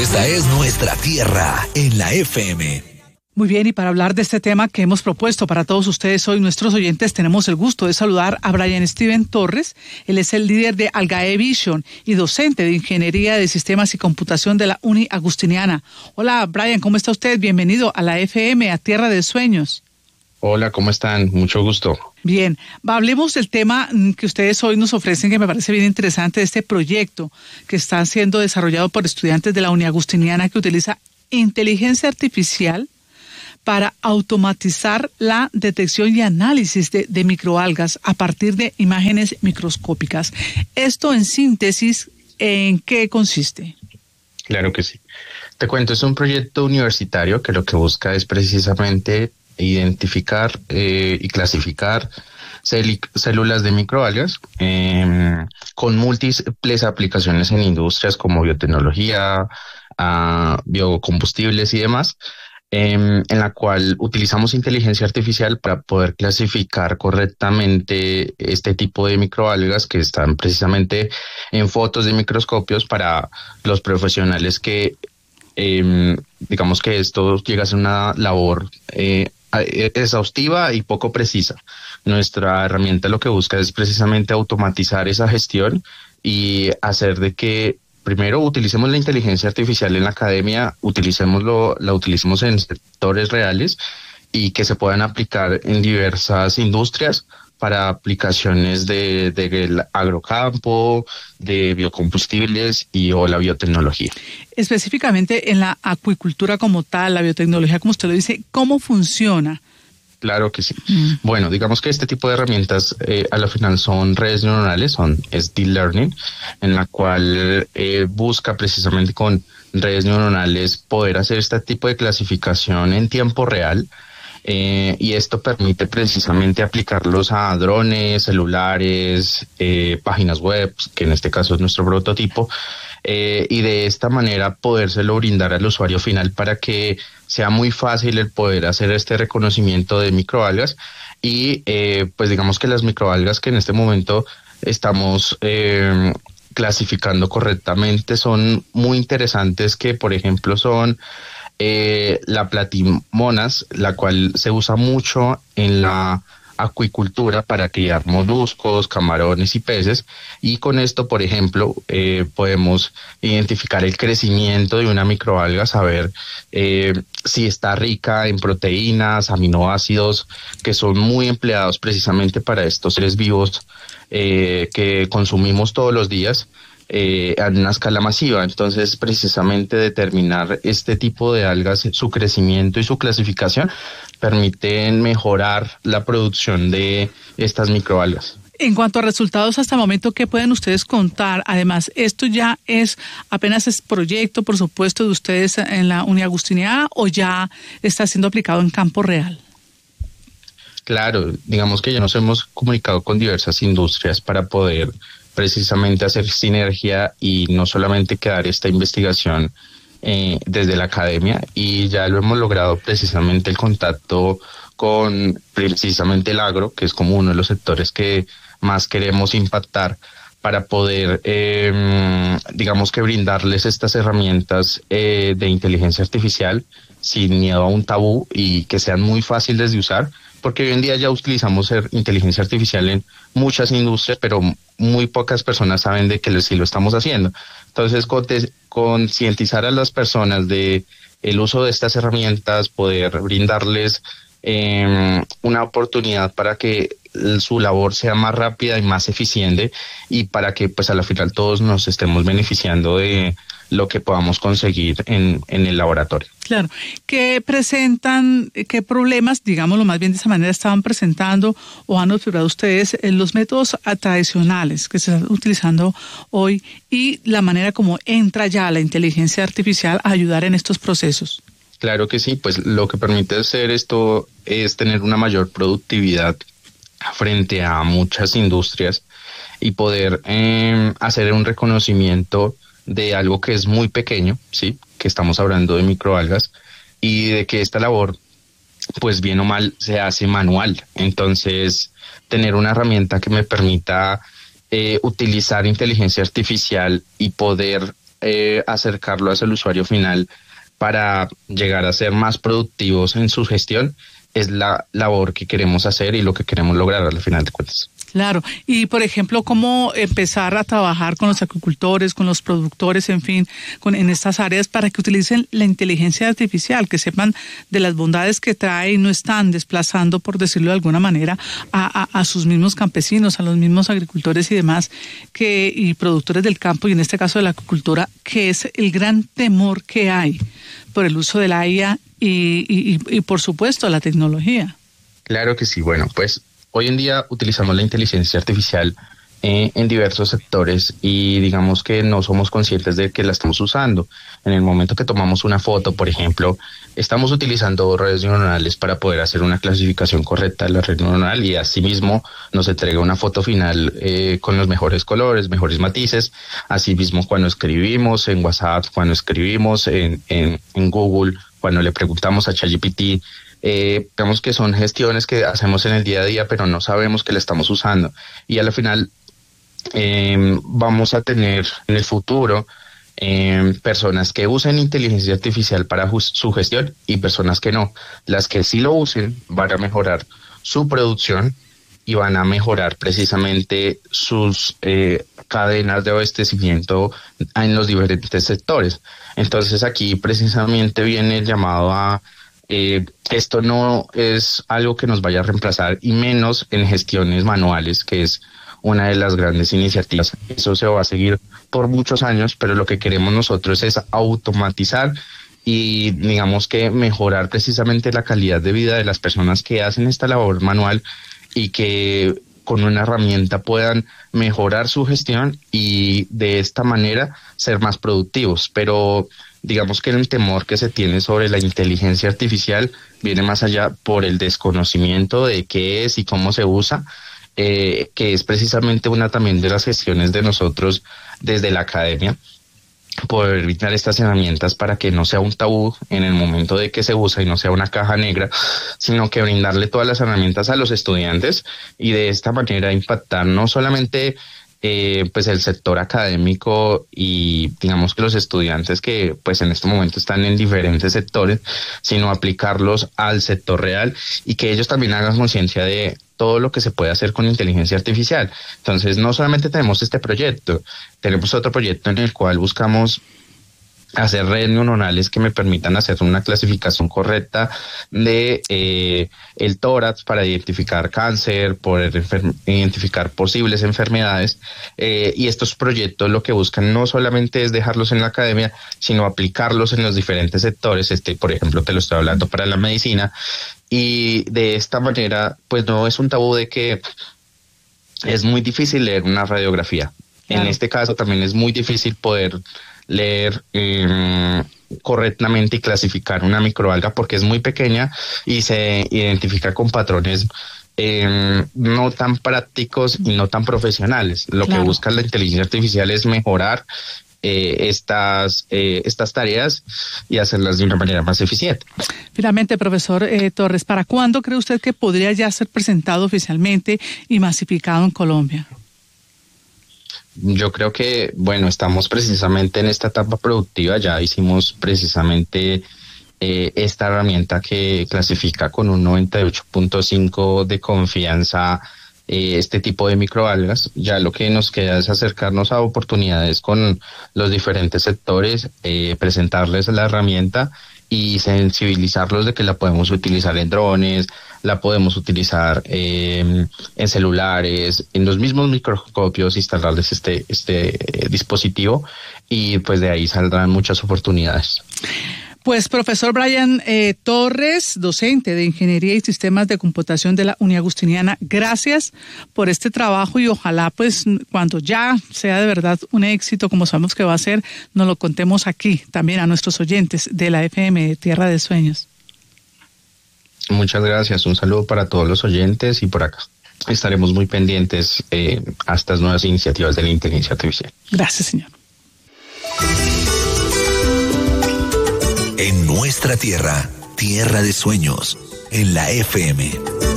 Esta es nuestra tierra en la FM. Muy bien, y para hablar de este tema que hemos propuesto para todos ustedes hoy, nuestros oyentes, tenemos el gusto de saludar a Brian Steven Torres. Él es el líder de Algae Vision y docente de Ingeniería de Sistemas y Computación de la Uni Agustiniana. Hola, Brian, ¿cómo está usted? Bienvenido a la FM, a Tierra de Sueños. Hola, ¿cómo están? Mucho gusto. Bien, hablemos del tema que ustedes hoy nos ofrecen, que me parece bien interesante, de este proyecto que está siendo desarrollado por estudiantes de la Uni Agustiniana, que utiliza inteligencia artificial para automatizar la detección y análisis de microalgas a partir de imágenes microscópicas. Esto, en síntesis, ¿en qué consiste? Claro que sí. Te cuento, es un proyecto universitario que lo que busca es precisamente identificar y clasificar células de microalgas con múltiples aplicaciones en industrias como biotecnología, biocombustibles y demás, en la cual utilizamos inteligencia artificial para poder clasificar correctamente este tipo de microalgas que están precisamente en fotos de microscopios para los profesionales que digamos que esto llega a ser una labor exhaustiva y poco precisa. Nuestra herramienta lo que busca es precisamente automatizar esa gestión y hacer de que primero utilicemos la inteligencia artificial en la academia, la utilicemos en sectores reales y que se puedan aplicar en diversas industrias para aplicaciones del agrocampo, de biocombustibles o la biotecnología. Específicamente en la acuicultura como tal, la biotecnología, como usted lo dice, ¿cómo funciona? Claro que sí. Bueno, digamos que este tipo de herramientas a la final son redes neuronales, es deep learning, en la cual busca precisamente con redes neuronales poder hacer este tipo de clasificación en tiempo real. Y esto permite precisamente aplicarlos a drones, celulares, páginas web, que en este caso es nuestro prototipo, y de esta manera podérselo brindar al usuario final para que sea muy fácil el poder hacer este reconocimiento de microalgas y pues digamos que las microalgas que en este momento estamos clasificando correctamente son muy interesantes, que por ejemplo son la platimonas, la cual se usa mucho en la acuicultura para criar moluscos, camarones y peces, y con esto, por ejemplo, podemos identificar el crecimiento de una microalga, saber si está rica en proteínas, aminoácidos, que son muy empleados precisamente para estos seres vivos que consumimos todos los días a una escala masiva. Entonces, precisamente determinar este tipo de algas, su crecimiento y su clasificación permiten mejorar la producción de estas microalgas. En cuanto a resultados hasta el momento, ¿qué pueden ustedes contar? Además, esto ya apenas es proyecto, por supuesto, de ustedes en la Uni Agustiniana, ¿o ya está siendo aplicado en campo real? Claro, digamos que ya nos hemos comunicado con diversas industrias para poder precisamente hacer sinergia y no solamente quedar esta investigación desde la academia, y ya lo hemos logrado precisamente el contacto con precisamente el agro, que es como uno de los sectores que más queremos impactar para poder, digamos que brindarles estas herramientas de inteligencia artificial sin miedo a un tabú y que sean muy fáciles de usar, porque hoy en día ya utilizamos inteligencia artificial en muchas industrias, pero muy pocas personas saben de que sí lo estamos haciendo. Entonces, concientizar a las personas de el uso de estas herramientas, poder brindarles una oportunidad para que su labor sea más rápida y más eficiente, y para que pues a la final todos nos estemos beneficiando de lo que podamos conseguir en el laboratorio. Claro. ¿Qué problemas, digámoslo más bien de esa manera, estaban presentando o han observado ustedes en los métodos tradicionales que se están utilizando hoy y la manera como entra ya la inteligencia artificial a ayudar en estos procesos? Claro que sí, pues lo que permite hacer esto es tener una mayor productividad frente a muchas industrias y poder hacer un reconocimiento de algo que es muy pequeño, ¿sí? Que estamos hablando de microalgas, y de que esta labor, pues bien o mal, se hace manual. Entonces, tener una herramienta que me permita utilizar inteligencia artificial y poder acercarlo hacia el usuario final para llegar a ser más productivos en su gestión, es la labor que queremos hacer y lo que queremos lograr al final de cuentas. Claro, y por ejemplo, ¿cómo empezar a trabajar con los agricultores, con los productores, en fin, en estas áreas para que utilicen la inteligencia artificial, que sepan de las bondades que trae y no están desplazando, por decirlo de alguna manera, a sus mismos campesinos, a los mismos agricultores y demás, y productores del campo, y en este caso de la agricultura, que es el gran temor que hay por el uso de la IA y por supuesto, la tecnología? Claro que sí, bueno, pues hoy en día utilizamos la inteligencia artificial en diversos sectores y digamos que no somos conscientes de que la estamos usando. En el momento que tomamos una foto, por ejemplo, estamos utilizando redes neuronales para poder hacer una clasificación correcta de la red neuronal y asimismo nos entrega una foto final con los mejores colores, mejores matices. Asimismo, cuando escribimos en WhatsApp, cuando escribimos en Google, cuando le preguntamos a ChatGPT, digamos que son gestiones que hacemos en el día a día, pero no sabemos que la estamos usando. Y al final vamos a tener en el futuro personas que usen inteligencia artificial para su gestión y personas que no. Las que sí lo usen van a mejorar su producción y van a mejorar precisamente sus cadenas de abastecimiento en los diferentes sectores. Entonces aquí precisamente viene el llamado a esto no es algo que nos vaya a reemplazar y menos en gestiones manuales, que es una de las grandes iniciativas. Eso se va a seguir por muchos años, pero lo que queremos nosotros es automatizar y digamos que mejorar precisamente la calidad de vida de las personas que hacen esta labor manual y que con una herramienta puedan mejorar su gestión y de esta manera ser más productivos. Pero digamos que el temor que se tiene sobre la inteligencia artificial viene más allá por el desconocimiento de qué es y cómo se usa, que es precisamente una también de las gestiones de nosotros desde la academia, poder brindar estas herramientas para que no sea un tabú en el momento de que se usa y no sea una caja negra, sino que brindarle todas las herramientas a los estudiantes y de esta manera impactar no solamente pues el sector académico y digamos que los estudiantes que pues en este momento están en diferentes sectores, sino aplicarlos al sector real y que ellos también hagan conciencia de todo lo que se puede hacer con inteligencia artificial. Entonces no solamente tenemos este proyecto, tenemos otro proyecto en el cual buscamos hacer redes neuronales que me permitan hacer una clasificación correcta de el tórax para identificar cáncer, poder identificar posibles enfermedades, y estos proyectos lo que buscan no solamente es dejarlos en la academia, sino aplicarlos en los diferentes sectores. Por ejemplo, te lo estoy hablando para la medicina, y de esta manera pues no es un tabú de que es muy difícil leer una radiografía. Claro. En este caso también es muy difícil poder leer correctamente y clasificar una microalga porque es muy pequeña y se identifica con patrones no tan prácticos y no tan profesionales. Lo que busca la inteligencia artificial es mejorar estas tareas y hacerlas de una manera más eficiente. Finalmente, profesor Torres, ¿para cuándo cree usted que podría ya ser presentado oficialmente y masificado en Colombia? Yo creo que, bueno, estamos precisamente en esta etapa productiva. Ya hicimos precisamente esta herramienta que clasifica con un 98.5 de confianza este tipo de microalgas. Ya lo que nos queda es acercarnos a oportunidades con los diferentes sectores, presentarles la herramienta y sensibilizarlos de que la podemos utilizar en drones, la podemos utilizar en celulares, en los mismos microscopios, instalarles este dispositivo y pues de ahí saldrán muchas oportunidades. Pues profesor Brian Torres, docente de Ingeniería y Sistemas de Computación de la Uniagustiniana, gracias por este trabajo y ojalá pues cuando ya sea de verdad un éxito, como sabemos que va a ser, nos lo contemos aquí también a nuestros oyentes de la FM Tierra de Sueños. Muchas gracias, un saludo para todos los oyentes y por acá estaremos muy pendientes a estas nuevas iniciativas de la inteligencia artificial. Gracias, señor. En nuestra tierra, tierra de sueños, en la FM.